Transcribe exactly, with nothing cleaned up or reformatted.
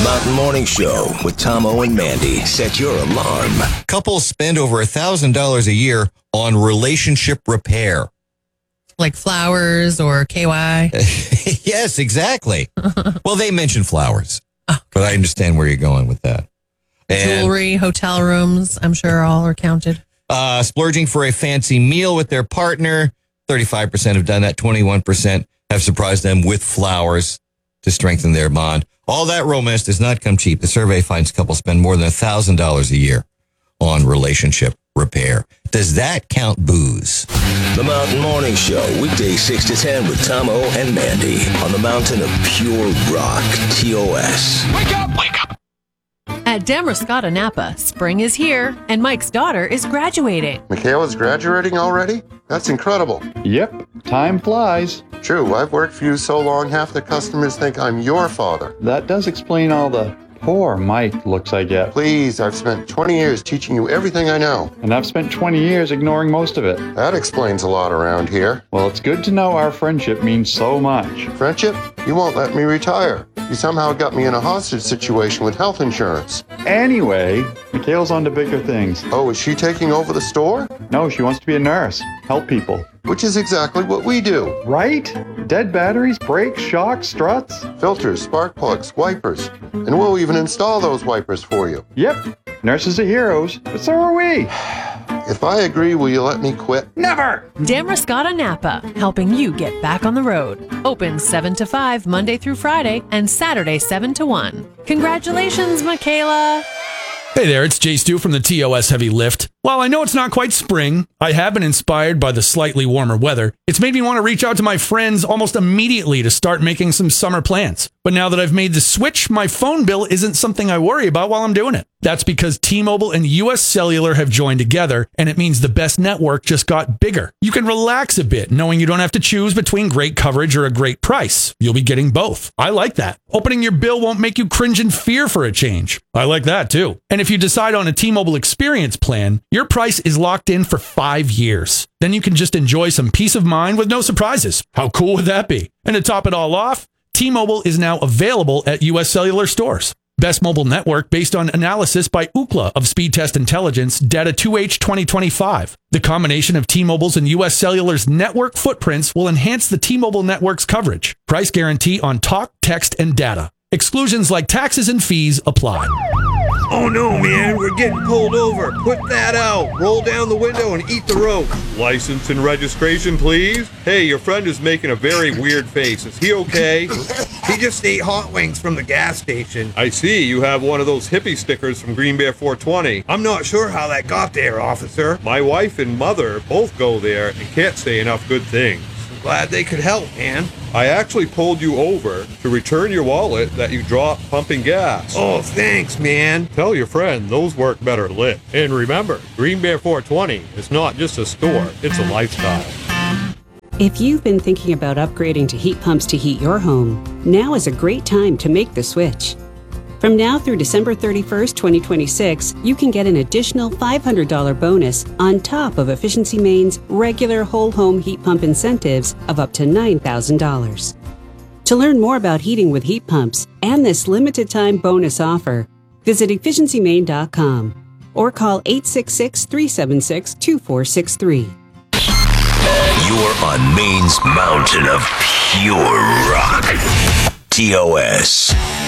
Mountain Morning Show with Tomo and Mandy. Set your alarm. Couples spend over one thousand dollars a year on relationship repair. Like flowers or K Y? Yes, exactly. Well, they mention flowers, okay. But I understand where you're going with that. And, jewelry, hotel rooms, I'm sure all are counted. Uh, splurging for a fancy meal with their partner. thirty-five percent have done that. twenty-one percent have surprised them with flowers to strengthen their bond. All that romance does not come cheap. The survey finds couples spend more than one thousand dollars a year on relationship repair. Does that count booze? The Mountain Morning Show, weekdays six to ten with Tomo and Mandy on the mountain of pure rock, T O S. Wake up! Wake up! At Damascotta Napa, spring is here, and Mike's daughter is graduating. Michaela's graduating already? That's incredible. Yep, time flies. True, I've worked for you so long, half the customers think I'm your father. That does explain all the poor Mike looks I get. Please, I've spent twenty years teaching you everything I know. And I've spent twenty years ignoring most of it. That explains a lot around here. Well, it's good to know our friendship means so much. Friendship? You won't let me retire. You somehow got me in a hostage situation with health insurance. Anyway, Michaela's on to bigger things. Oh, is she taking over the store? No, she wants to be a nurse. Help people. Which is exactly what we do. Right? Dead batteries, brakes, shocks, struts. Filters, spark plugs, wipers. And we'll even install those wipers for you. Yep. Nurses are heroes, but so are we. If I agree, will you let me quit? Never! Damascotta Napa, helping you get back on the road. Open seven to five Monday through Friday and Saturday seven to one. Congratulations, Michaela! Hey there, it's Jay Stu from the T O S Heavy Lift. While I know it's not quite spring, I have been inspired by the slightly warmer weather. It's made me want to reach out to my friends almost immediately to start making some summer plans. But now that I've made the switch, my phone bill isn't something I worry about while I'm doing it. That's because T-Mobile and U S Cellular have joined together, and it means the best network just got bigger. You can relax a bit knowing you don't have to choose between great coverage or a great price. You'll be getting both. I like that. Opening your bill won't make you cringe in fear for a change. I like that too. And if you decide on a T-Mobile Experience plan, your price is locked in for five years. Then you can just enjoy some peace of mind with no surprises. How cool would that be? And to top it all off, T-Mobile is now available at U S Cellular stores. Best mobile network based on analysis by Ookla of Speed Test Intelligence, data two H twenty twenty-five. The combination of T-Mobile's and U S Cellular's network footprints will enhance the T-Mobile network's coverage. Price guarantee on talk, text, and data. Exclusions like taxes and fees apply. Oh no, man, we're getting pulled over. Put that out. Roll down the window and eat the rope. License and registration, please. Hey, your friend is making a very weird face. Is he okay? He just ate hot wings from the gas station. I see. You have one of those hippie stickers from Green Bear four twenty. I'm not sure how that got there, officer. My wife and mother both go there and can't say enough good things. Glad they could help, man. I actually pulled you over to return your wallet that you dropped pumping gas. Oh, thanks, man. Tell your friend those work better lit. And remember, Green Bear four twenty is not just a store, it's a lifestyle. If you've been thinking about upgrading to heat pumps to heat your home, now is a great time to make the switch. From now through December thirty-first, twenty twenty-six, you can get an additional five hundred dollars bonus on top of Efficiency Maine's regular whole home heat pump incentives of up to nine thousand dollars. To learn more about heating with heat pumps and this limited time bonus offer, visit efficiency maine dot com or call eight six six, three seven six, two four six three. You're on Maine's mountain of pure rock, T O S.